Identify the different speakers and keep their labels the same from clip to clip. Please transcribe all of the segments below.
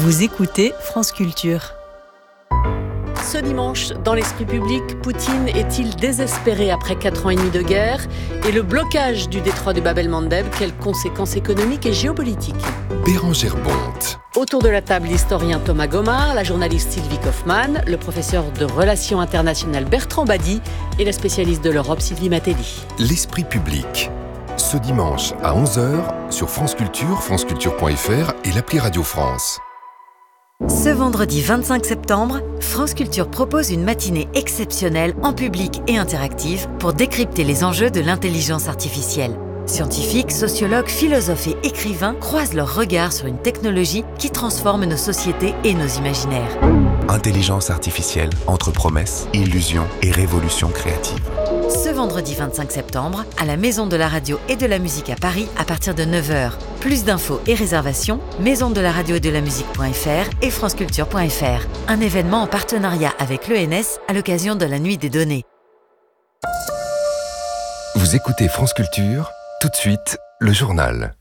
Speaker 1: Vous écoutez France Culture.
Speaker 2: Ce dimanche, dans l'esprit public, Poutine est-il désespéré après 4 ans et demi de guerre? Et le blocage du détroit de Bab el-Mandeb, quelles conséquences économiques et géopolitiques?
Speaker 3: Bérangère Bonte.
Speaker 2: Autour de la table, l'historien Thomas Gomard, la journaliste Sylvie Kaufmann, le professeur de relations internationales Bertrand Badi et la spécialiste de l'Europe Sylvie Matelli.
Speaker 3: L'esprit public. Ce dimanche à 11h sur France Culture, franceculture.fr et l'appli Radio France.
Speaker 1: Ce vendredi 25 septembre, France Culture propose une matinée exceptionnelle en public et interactive pour décrypter les enjeux de l'intelligence artificielle. Scientifiques, sociologues, philosophes et écrivains croisent leurs regards sur une technologie qui transforme nos sociétés et nos imaginaires.
Speaker 4: Intelligence artificielle entre promesses, illusions et révolution créative.
Speaker 1: Ce vendredi 25 septembre, à la Maison de la Radio et de la Musique à Paris, à partir de 9h. Plus d'infos et réservations, maisondelaradio-et-de-la-musique.fr et franceculture.fr. Un événement en partenariat avec l'ENS à l'occasion de la Nuit des Données.
Speaker 3: Vous écoutez France Culture, tout de suite, le journal.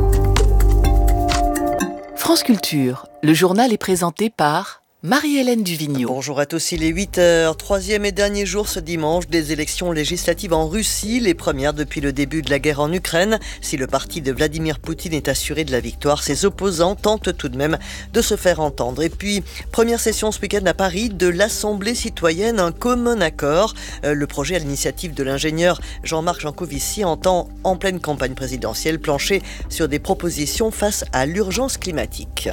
Speaker 5: France Culture, le journal est présenté par Marie-Hélène Duvigneau.
Speaker 6: Bonjour à tous, il est 8h, troisième et dernier jour ce dimanche des élections législatives en Russie, les premières depuis le début de la guerre en Ukraine. Si le parti de Vladimir Poutine est assuré de la victoire, ses opposants tentent tout de même de se faire entendre. Et puis, première session ce week-end à Paris de l'Assemblée citoyenne, un commun accord. Le projet à l'initiative de l'ingénieur Jean-Marc Jancovici entend, en pleine campagne présidentielle, plancher sur des propositions face à l'urgence climatique.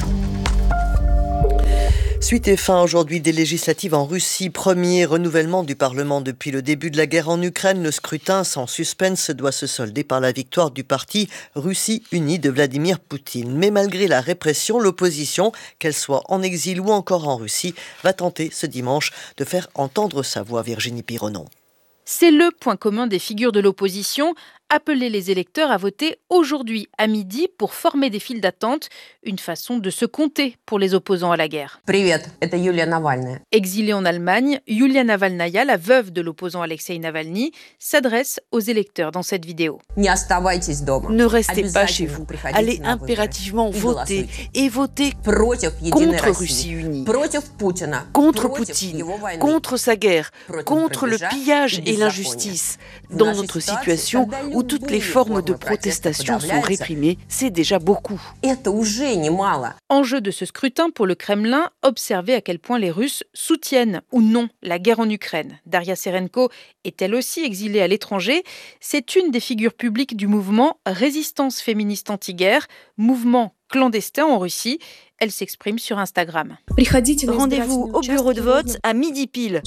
Speaker 6: Suite et fin aujourd'hui des législatives en Russie, premier renouvellement du Parlement depuis le début de la guerre en Ukraine. Le scrutin sans suspense doit se solder par la victoire du parti Russie Unie de Vladimir Poutine. Mais malgré la répression, l'opposition, qu'elle soit en exil ou encore en Russie, va tenter ce dimanche de faire entendre sa voix. Virginie Pironon.
Speaker 7: C'est le point commun des figures de l'opposition, appeler les électeurs à voter aujourd'hui à midi pour former des files d'attente, une façon de se compter pour les opposants à la guerre. Exilée en Allemagne, Yulia Navalnaya, la veuve de l'opposant Alexei Navalny, s'adresse aux électeurs dans cette vidéo.
Speaker 8: Ne restez pas chez vous, allez impérativement voter et voter contre Russie Unie, contre Poutine, contre sa guerre, contre le pillage et l'injustice. Dans notre situation où toutes les formes de protestation sont réprimées, c'est déjà beaucoup.
Speaker 7: Enjeu de ce scrutin pour le Kremlin, observer à quel point les Russes soutiennent ou non la guerre en Ukraine. Daria Serenko est elle aussi exilée à l'étranger. C'est une des figures publiques du mouvement Résistance féministe anti-guerre, mouvement clandestin en Russie. Elle s'exprime sur Instagram.
Speaker 9: Rendez-vous au bureau de vote à midi pile.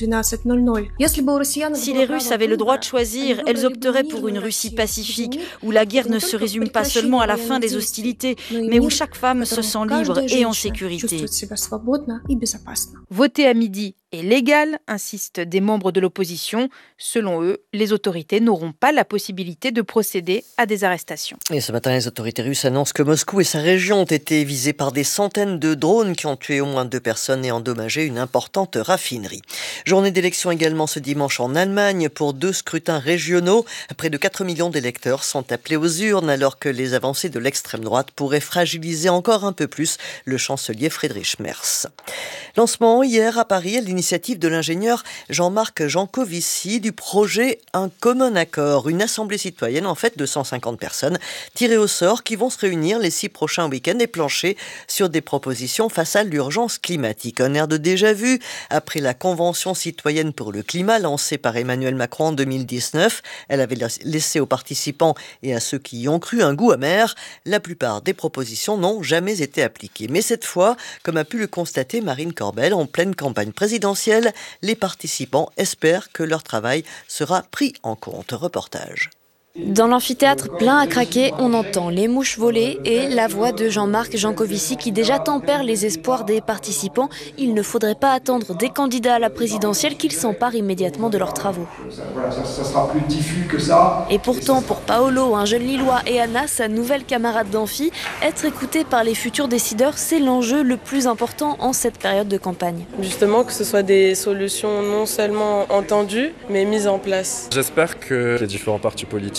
Speaker 9: Si les Russes avaient le droit de choisir, elles opteraient pour une Russie pacifique, où la guerre ne se résume pas seulement à la fin des hostilités, mais où chaque femme se sent libre et en sécurité.
Speaker 7: Voter à midi est légal, insistent des membres de l'opposition. Selon eux, les autorités n'auront pas la possibilité de procéder à des arrestations.
Speaker 6: Et ce matin, les autorités russes annoncent que Moscou et sa région ont été visés par des centaines de drones qui ont tué au moins 2 personnes et endommagé une importante raffinerie. Journée d'élection également ce dimanche en Allemagne pour 2 scrutins régionaux. Près de 4 millions d'électeurs sont appelés aux urnes alors que les avancées de l'extrême droite pourraient fragiliser encore un peu plus le chancelier Friedrich Merz. Lancement hier à Paris à l'initiative de l'ingénieur Jean-Marc Jancovici du projet Un commun accord, une assemblée citoyenne en fait de 150 personnes tirées au sort qui vont se réunir les 6 prochains week-ends et plancher sur des propositions face à l'urgence climatique. Un air de déjà-vu après la Convention citoyenne pour le climat lancée par Emmanuel Macron en 2019. Elle avait laissé aux participants et à ceux qui y ont cru un goût amer. La plupart des propositions n'ont jamais été appliquées. Mais cette fois, comme a pu le constater Marine Corbel, en pleine campagne présidentielle, les participants espèrent que leur travail sera pris en compte. Reportage.
Speaker 10: Dans l'amphithéâtre plein à craquer, on entend les mouches voler et la voix de Jean-Marc Jancovici qui déjà tempère les espoirs des participants. Il ne faudrait pas attendre des candidats à la présidentielle qu'ils s'emparent immédiatement de leurs travaux.
Speaker 11: Ça sera plus diffus que ça.
Speaker 10: Et pourtant, pour Paolo, un jeune Lillois, et Anna, sa nouvelle camarade d'amphi, être écouté par les futurs décideurs, c'est l'enjeu le plus important en cette période de campagne.
Speaker 12: Justement, que ce soit des solutions non seulement entendues, mais mises en place.
Speaker 13: J'espère que les différents partis politiques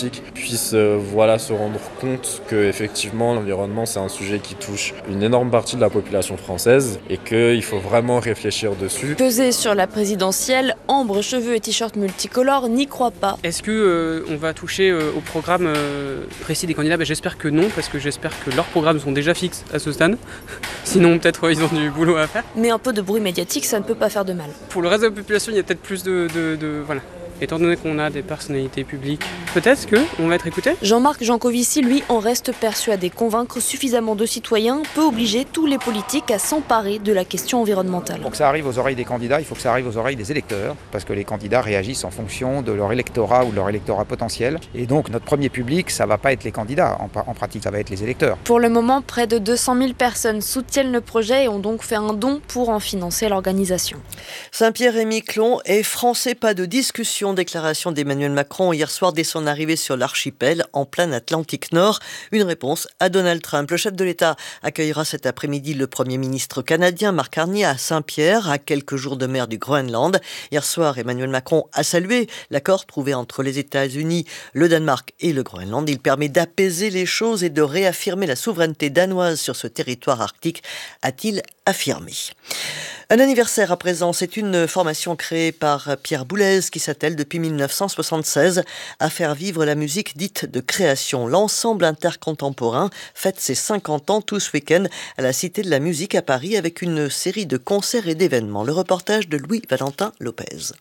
Speaker 12: politiques puissent se rendre compte que effectivement l'environnement c'est un sujet qui touche une énorme partie de la population française et qu'il faut vraiment réfléchir dessus.
Speaker 10: Pesé sur la présidentielle, ambre, cheveux et t-shirt multicolores n'y croit pas.
Speaker 13: Est-ce que on va toucher au programme précis des candidats ? J'espère que non, parce que j'espère que leurs programmes sont déjà fixes à ce stade. Sinon peut-être ils ont du boulot à faire.
Speaker 10: Mais un peu de bruit médiatique, ça ne peut pas faire de mal.
Speaker 13: Pour le reste de la population, il y a peut-être plus de voilà. Étant donné qu'on a des personnalités publiques, peut-être qu'on va être écouté.
Speaker 10: Jean-Marc Jancovici, lui, en reste persuadé. Convaincre suffisamment de citoyens peut obliger tous les politiques à s'emparer de la question environnementale.
Speaker 14: Pour que ça arrive aux oreilles des candidats, il faut que ça arrive aux oreilles des électeurs, parce que les candidats réagissent en fonction de leur électorat ou de leur électorat potentiel. Et donc notre premier public, ça ne va pas être les candidats, en pratique ça va être les électeurs.
Speaker 10: Pour le moment, près de 200 000 personnes soutiennent le projet et ont donc fait un don pour en financer l'organisation.
Speaker 6: Saint-Pierre-et-Miquelon est français, pas de discussion. Déclaration d'Emmanuel Macron hier soir dès son arrivée sur l'archipel en plein Atlantique Nord. Une réponse à Donald Trump. Le chef de l'État accueillera cet après-midi le Premier ministre canadien Mark Carney à Saint-Pierre, à quelques jours de mer du Groenland. Hier soir, Emmanuel Macron a salué l'accord trouvé entre les États-Unis, le Danemark et le Groenland. Il permet d'apaiser les choses et de réaffirmer la souveraineté danoise sur ce territoire arctique, a-t-il affirmé. Un anniversaire à présent, c'est une formation créée par Pierre Boulez qui s'attelle depuis 1976 à faire vivre la musique dite de création. L'ensemble intercontemporain fête ses 50 ans tout ce week-end à la Cité de la Musique à Paris avec une série de concerts et d'événements. Le reportage de Louis-Valentin Lopez.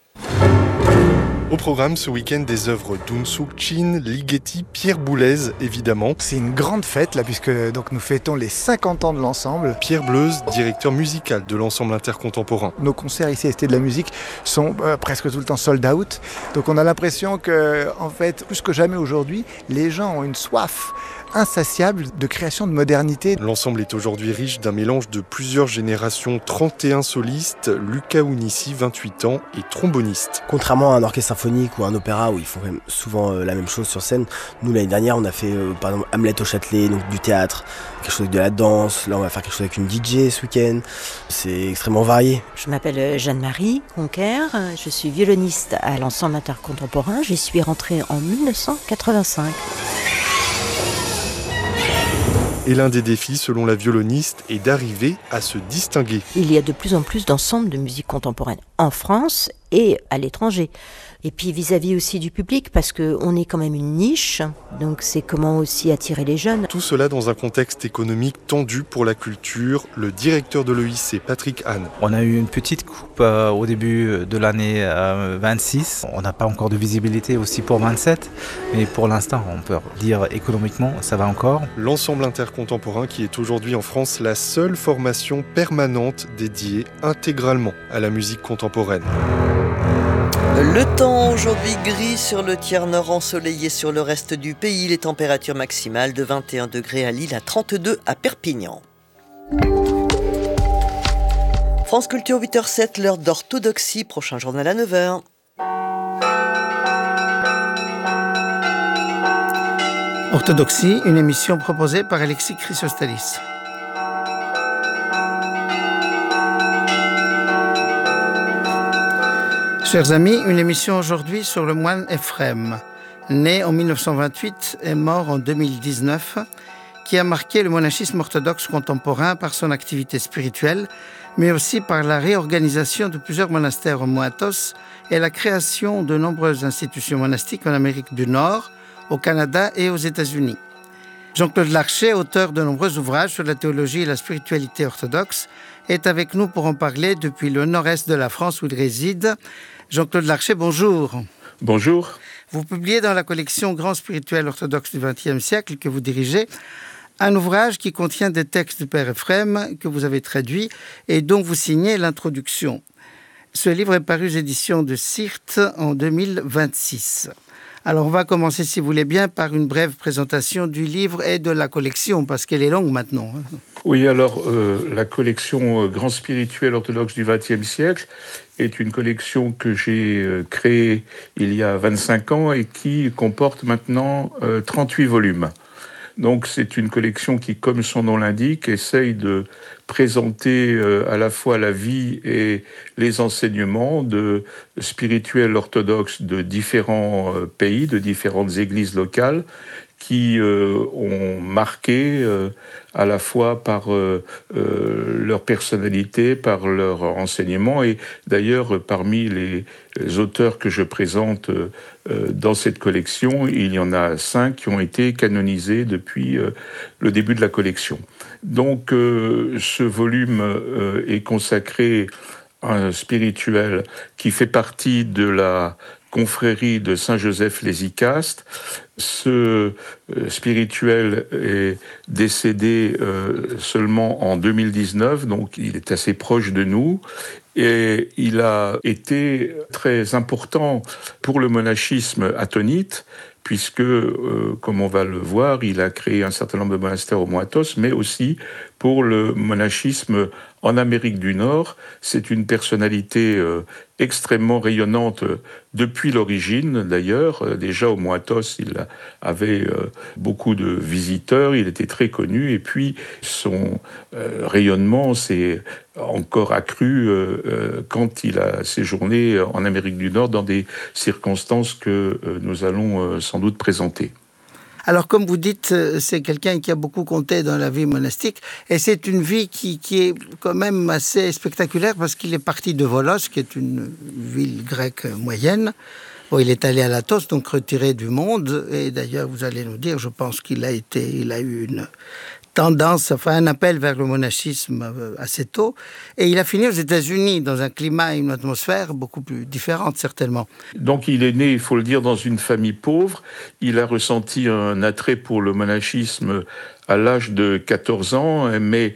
Speaker 15: Au programme ce week-end des œuvres d'Aung Suu Kyi, Ligeti, Pierre Boulez évidemment.
Speaker 16: C'est une grande fête là puisque donc nous fêtons les 50 ans de l'ensemble.
Speaker 15: Pierre Bleuze, directeur musical de l'ensemble intercontemporain.
Speaker 16: Nos concerts ici à Cité de la Musique sont presque tout le temps sold out. Donc on a l'impression que en fait plus que jamais aujourd'hui, les gens ont une soif insatiable de création de modernité.
Speaker 15: L'ensemble est aujourd'hui riche d'un mélange de plusieurs générations, 31 solistes, Lucas Ounissi, 28 ans, et tromboniste.
Speaker 17: Contrairement à un orchestre symphonique ou un opéra où ils font souvent la même chose sur scène, nous l'année dernière on a fait par exemple Hamlet au Châtelet, donc du théâtre, quelque chose avec de la danse, là on va faire quelque chose avec une DJ ce week-end, c'est extrêmement varié.
Speaker 18: Je m'appelle Jeanne-Marie Conquer, je suis violoniste à l'ensemble intercontemporain, j'y suis rentrée en 1985.
Speaker 15: Et l'un des défis, selon la violoniste, est d'arriver à se distinguer.
Speaker 18: Il y a de plus en plus d'ensembles de musique contemporaine en France et à l'étranger. Et puis vis-à-vis aussi du public, parce qu'on est quand même une niche, donc c'est comment aussi attirer les jeunes.
Speaker 15: Tout cela dans un contexte économique tendu pour la culture. Le directeur de l'EIC, Patrick Hahn.
Speaker 19: On a eu une petite coupe au début de l'année 26. On n'a pas encore de visibilité aussi pour 27, mais pour l'instant, on peut dire économiquement, ça va encore.
Speaker 15: L'ensemble intercontemporain qui est aujourd'hui en France la seule formation permanente dédiée intégralement à la musique contemporaine.
Speaker 6: Le temps aujourd'hui gris sur le tiers nord, ensoleillé sur le reste du pays. Les températures maximales de 21 degrés à Lille, à 32 à Perpignan. France Culture 8h07, l'heure d'orthodoxie. Prochain journal à 9h.
Speaker 20: Orthodoxie, une émission proposée par Alexis Chrysostalis. Chers amis, une émission aujourd'hui sur le moine Ephrem, né en 1928 et mort en 2019, qui a marqué le monachisme orthodoxe contemporain par son activité spirituelle, mais aussi par la réorganisation de plusieurs monastères au Moatos et la création de nombreuses institutions monastiques en Amérique du Nord, au Canada et aux États-Unis. Jean-Claude Larcher, auteur de nombreux ouvrages sur la théologie et la spiritualité orthodoxe, est avec nous pour en parler depuis le nord-est de la France où il réside. Jean-Claude Larcher, bonjour.
Speaker 21: Bonjour.
Speaker 20: Vous publiez dans la collection Grand spirituel orthodoxe du XXe siècle que vous dirigez un ouvrage qui contient des textes du Père Ephrem que vous avez traduits et dont vous signez l'introduction. Ce livre est paru aux éditions de Syrte en 2026. Alors on va commencer, si vous voulez bien, par une brève présentation du livre et de la collection, parce qu'elle est longue maintenant.
Speaker 21: Oui, alors la collection Grand spirituel orthodoxe du XXe siècle est une collection que j'ai créée il y a 25 ans et qui comporte maintenant 38 volumes. Donc c'est une collection qui, comme son nom l'indique, essaye de présenter à la fois la vie et les enseignements de spirituels orthodoxes de différents pays, de différentes églises locales, qui ont marqué à la fois par leur personnalité, par leur enseignement. Et d'ailleurs, parmi les auteurs que je présente dans cette collection, il y en a 5 qui ont été canonisés depuis le début de la collection. Donc ce volume est consacré à un spirituel qui fait partie de la confrérie de Saint-Joseph les Icastes. Ce spirituel est décédé seulement en 2019, donc il est assez proche de nous. Et il a été très important pour le monachisme attonite, puisque, comme on va le voir, il a créé un certain nombre de monastères au Mont Athos, mais aussi pour le monachisme en Amérique du Nord. C'est une personnalité extrêmement rayonnante depuis l'origine, d'ailleurs. Déjà au Mont Athos, il avait beaucoup de visiteurs, il était très connu, et puis son rayonnement s'est encore accru quand il a séjourné en Amérique du Nord dans des circonstances que nous allons sans doute présenter.
Speaker 20: Alors, comme vous dites, c'est quelqu'un qui a beaucoup compté dans la vie monastique, et c'est une vie qui est quand même assez spectaculaire, parce qu'il est parti de Volos, qui est une ville grecque moyenne. Bon, il est allé à Athos, donc retiré du monde, et d'ailleurs, vous allez nous dire, je pense qu'il a eu une tendance, un appel vers le monachisme assez tôt. Et il a fini aux États-Unis, dans un climat et une atmosphère beaucoup plus différentes, certainement.
Speaker 21: Donc il est né, il faut le dire, dans une famille pauvre. Il a ressenti un attrait pour le monachisme à l'âge de 14 ans, mais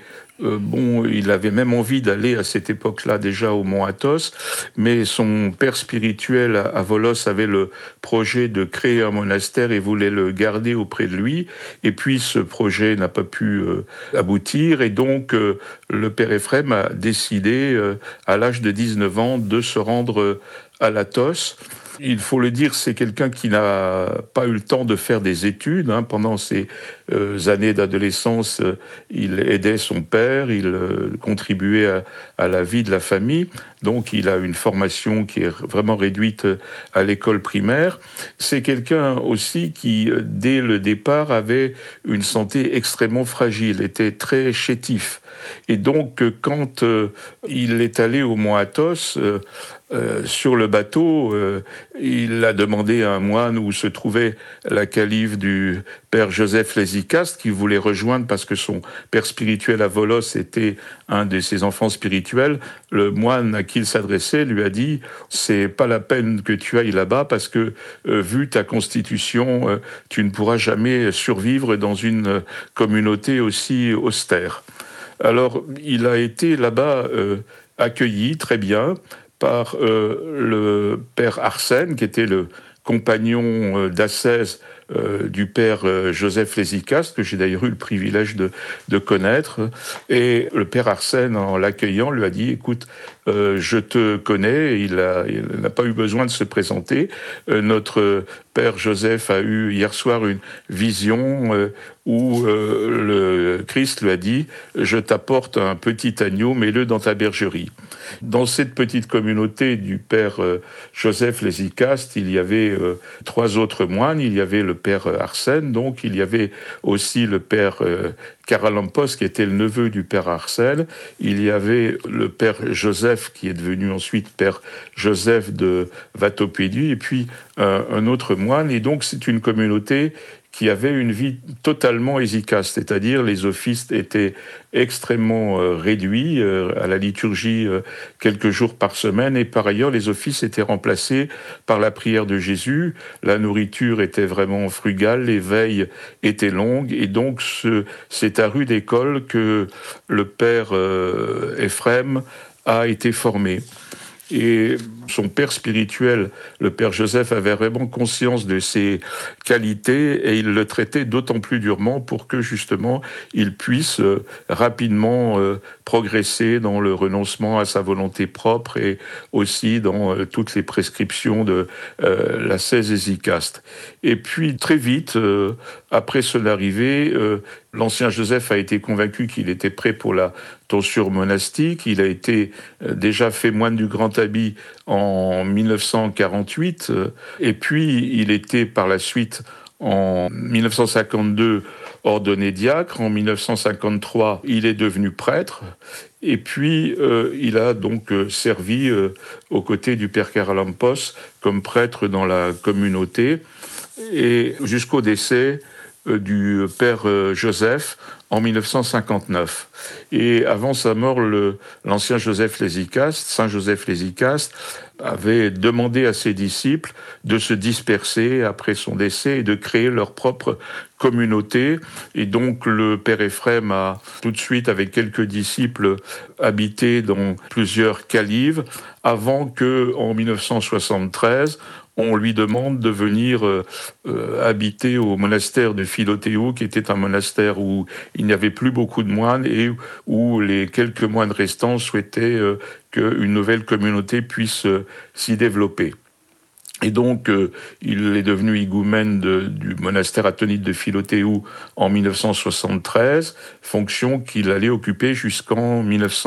Speaker 21: il avait même envie d'aller à cette époque-là déjà au Mont Athos, mais son père spirituel à Volos avait le projet de créer un monastère et voulait le garder auprès de lui. Et puis ce projet n'a pas pu aboutir, et donc le père Ephrem a décidé à l'âge de 19 ans de se rendre à l'Athos. Il faut le dire, c'est quelqu'un qui n'a pas eu le temps de faire des études. Pendant ses années d'adolescence, il aidait son père, il contribuait à la vie de la famille. Donc il a une formation qui est vraiment réduite à l'école primaire. C'est quelqu'un aussi qui, dès le départ, avait une santé extrêmement fragile, était très chétif. Et donc, quand il est allé au Mont Athos, sur le bateau, il a demandé à un moine où se trouvait la calife du père Joseph les Icastes, qui voulait rejoindre parce que son père spirituel à Volos était un de ses enfants spirituels. Le moine à qui il s'adressait lui a dit « C'est pas la peine que tu ailles là-bas parce que, vu ta constitution, tu ne pourras jamais survivre dans une communauté aussi austère. » Alors, il a été là-bas accueilli très bien par le père Arsène, qui était le compagnon d'ascèse du père Joseph les Icastes, que j'ai d'ailleurs eu le privilège de connaître. Et le père Arsène, en l'accueillant, lui a dit « Écoute, je te connais », il n'a pas eu besoin de se présenter. Notre père Joseph a eu hier soir une vision où le Christ lui a dit « Je t'apporte un petit agneau, mets-le dans ta bergerie ». Dans cette petite communauté du père Joseph les Icastes, il y avait 3 autres moines. Il y avait le père Arsène, donc il y avait aussi le père Karalampos, qui était le neveu du père Arsène. Il y avait le père Joseph, qui est devenu ensuite père Joseph de Vatopédie, et puis un autre moine. Et donc c'est une communauté qui avait une vie totalement hésicaste, c'est-à-dire les offices étaient extrêmement réduits à la liturgie quelques jours par semaine, et par ailleurs les offices étaient remplacés par la prière de Jésus, la nourriture était vraiment frugale, les veilles étaient longues, et donc c'est à rude école que le père Ephrem a été formé. Et son père spirituel, le père Joseph, avait vraiment conscience de ses qualités et il le traitait d'autant plus durement pour que justement il puisse rapidement progresser dans le renoncement à sa volonté propre et aussi dans toutes les prescriptions de l'ascèse hésychaste. Et puis très vite, après son arrivée, l'ancien Joseph a été convaincu qu'il était prêt pour la tonsure monastique. Il a été déjà fait moine du Grand Habit en 1948, et puis il était par la suite en 1952 ordonné diacre. En 1953, il est devenu prêtre. Et puis, il a donc servi aux côtés du père Karalampos comme prêtre dans la communauté, et jusqu'au décès du père Joseph en 1959. Et avant sa mort, l'ancien Joseph l'Hésychaste, Saint Joseph l'Hésychaste, avait demandé à ses disciples de se disperser après son décès et de créer leur propre communauté. Et donc le père Ephrem a tout de suite, avec quelques disciples, habité dans plusieurs calives, avant que, en 1973, on lui demande de venir habiter au monastère de Philothéou, qui était un monastère où il n'y avait plus beaucoup de moines et où les quelques moines restants souhaitaient qu'une nouvelle communauté puisse s'y développer. Et donc, il est devenu higoumène du monastère atonite de Philothéou en 1973, fonction qu'il allait occuper jusqu'en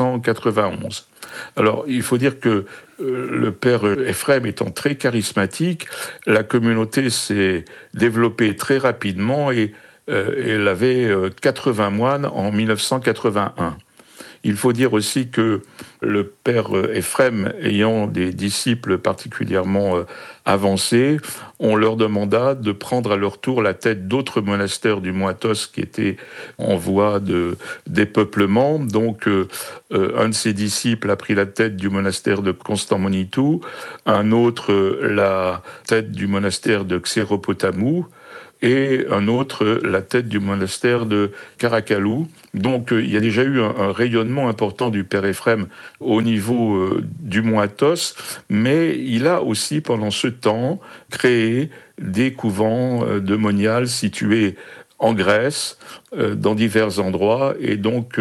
Speaker 21: 1991. Alors, il faut dire que le père Ephrem étant très charismatique, la communauté s'est développée très rapidement et elle avait 80 moines en 1981. Il faut dire aussi que le père Ephrem, ayant des disciples particulièrement avancés, on leur demanda de prendre à leur tour la tête d'autres monastères du Moatos qui étaient en voie de dépeuplement. Donc, un de ses disciples a pris la tête du monastère de Constant-Monitou, un autre la tête du monastère de Xéropotamou, et un autre la tête du monastère de Karakalou. Donc il y a déjà eu un rayonnement important du père Ephrem au niveau du Moatos, mais il a aussi pendant ce temps créé des couvents de moniales situés en Grèce, dans divers endroits, et donc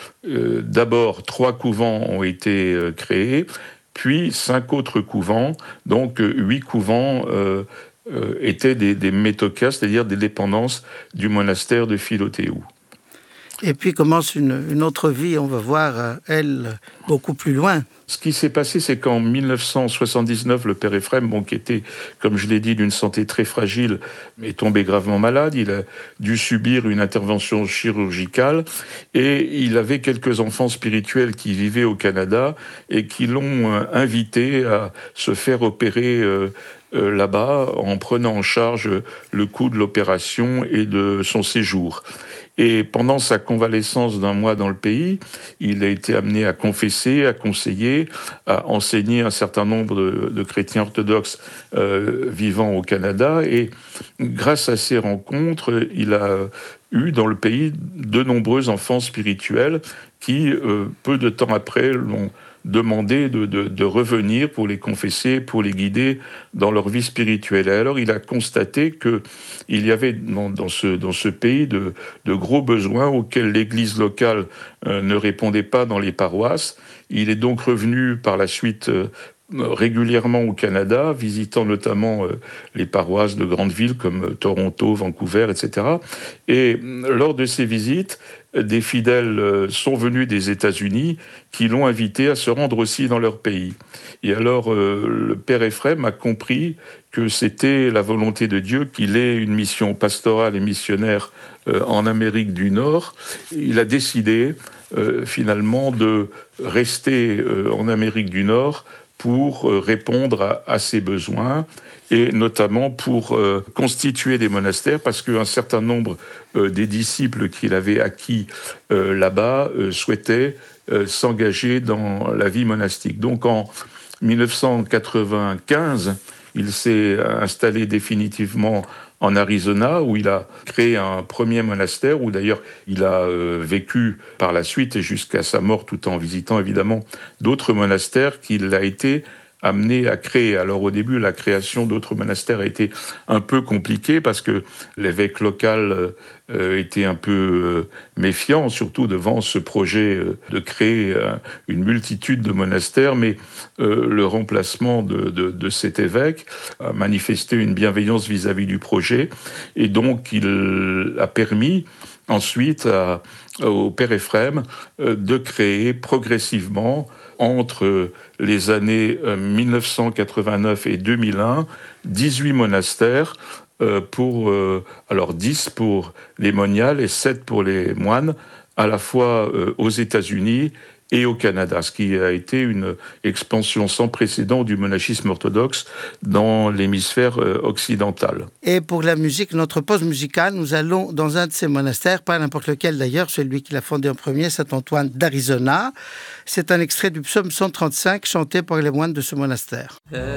Speaker 21: d'abord 3 couvents ont été créés, puis 5 autres couvents, donc 8 couvents étaient des métokas, c'est-à-dire des dépendances du monastère de Philothéou.
Speaker 20: Et puis commence une autre vie, on va voir, elle, beaucoup plus loin.
Speaker 21: Ce qui s'est passé, c'est qu'en 1979, le père Ephrem, qui était, comme je l'ai dit, d'une santé très fragile, est tombé gravement malade. Il a dû subir une intervention chirurgicale et il avait quelques enfants spirituels qui vivaient au Canada et qui l'ont invité à se faire opérer là-bas en prenant en charge le coût de l'opération et de son séjour. Et pendant sa convalescence d'1 mois dans le pays, il a été amené à confesser, à conseiller, à enseigner un certain nombre de chrétiens orthodoxes vivant au Canada. Et grâce à ces rencontres, il a eu dans le pays de nombreux enfants spirituels qui, peu de temps après, l'ont demandé de revenir pour les confesser, pour les guider dans leur vie spirituelle. Et alors il a constaté qu'il y avait dans ce pays de gros besoins auxquels l'Église locale ne répondait pas dans les paroisses. Il est donc revenu par la suite régulièrement au Canada, visitant notamment les paroisses de grandes villes comme Toronto, Vancouver, etc. Et lors de ces visites, des fidèles sont venus des États-Unis qui l'ont invité à se rendre aussi dans leur pays. Et alors, le père Ephrem a compris que c'était la volonté de Dieu qu'il ait une mission pastorale et missionnaire en Amérique du Nord. Il a décidé finalement de rester en Amérique du Nord pour répondre à ses besoins et notamment pour constituer des monastères, parce qu'un certain nombre des disciples qu'il avait acquis là-bas souhaitaient s'engager dans la vie monastique. Donc en 1995, il s'est installé définitivement en Arizona, où il a créé un premier monastère, où d'ailleurs il a vécu par la suite et jusqu'à sa mort, tout en visitant évidemment d'autres monastères qu'il a été amené à créer. Alors au début, la création d'autres monastères a été un peu compliquée parce que l'évêque local était un peu méfiant, surtout devant ce projet de créer une multitude de monastères, mais le remplacement de cet évêque a manifesté une bienveillance vis-à-vis du projet, et donc il a permis ensuite au Père Ephrem de créer progressivement, entre les années 1989 et 2001, 18 monastères, alors 10 pour les moniales et 7 pour les moines, à la fois aux États-Unis et au Canada, ce qui a été une expansion sans précédent du monachisme orthodoxe dans l'hémisphère occidental.
Speaker 20: Et pour la musique, notre pause musicale, nous allons dans un de ces monastères, pas n'importe lequel d'ailleurs, celui qui l'a fondé en premier, Saint-Antoine d'Arizona. C'est un extrait du psaume 135 chanté par les moines de ce monastère.